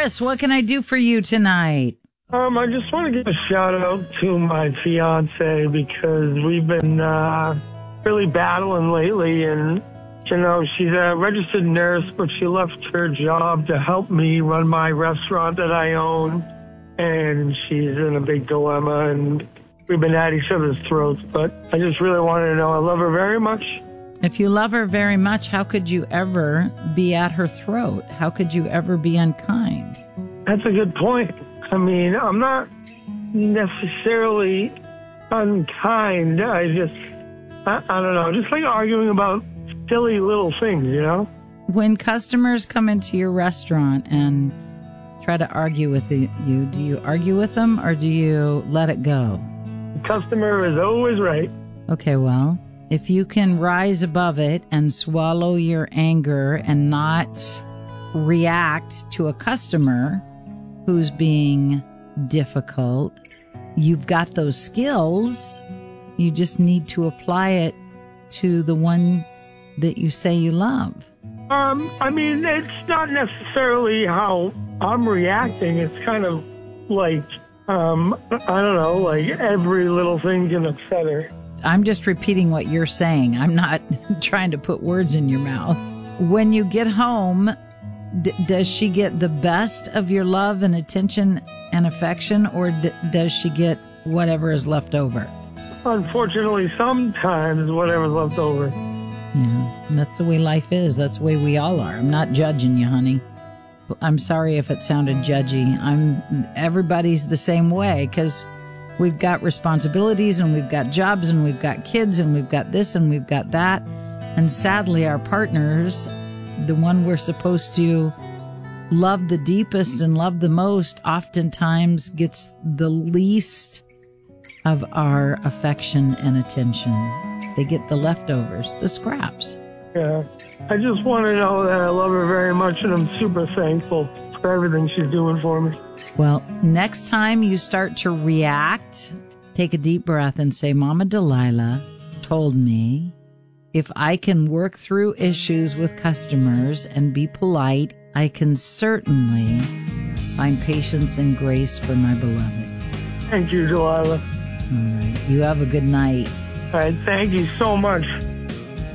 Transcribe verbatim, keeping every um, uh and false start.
Chris, what can I do for you tonight? Um, I just want to give a shout out to my fiance because we've been uh, really battling lately, and you know she's a registered nurse, but she left her job to help me run my restaurant that I own, and she's in a big dilemma, and we've been at each other's throats. But I just really wanted to know I love her very much. If you love her very much, how could you ever be at her throat? How could you ever be unkind? That's a good point. I mean, I'm not necessarily unkind. I just, I, I don't know, just like arguing about silly little things, you know? When customers come into your restaurant and try to argue with you, do you argue with them or do you let it go? The customer is always right. Okay, well, if you can rise above it and swallow your anger and not react to a customer who's being difficult, you've got those skills. You just need to apply it to the one that you say you love. Um, I mean, it's not necessarily how I'm reacting. It's kind of like, um, I don't know, like every little thing can upset her. I'm just repeating what you're saying. I'm not trying to put words in your mouth. When you get home, D- does she get the best of your love and attention and affection, or d- does she get whatever is left over? Unfortunately, sometimes whatever's left over. Yeah, that's the way life is. That's the way we all are. I'm not judging you, honey. I'm sorry if it sounded judgy. I'm. Everybody's the same way because we've got responsibilities and we've got jobs and we've got kids and we've got this and we've got that. And sadly, our partners, the one we're supposed to love the deepest and love the most, oftentimes gets the least of our affection and attention. They get the leftovers, the scraps. Yeah. I just want to know that I love her very much, and I'm super thankful for everything she's doing for me. Well, next time you start to react, take a deep breath and say, Mama Delilah told me if I can work through issues with customers and be polite, I can certainly find patience and grace for my beloved. Thank you, Delilah. All right. You have a good night. All right. Thank you so much.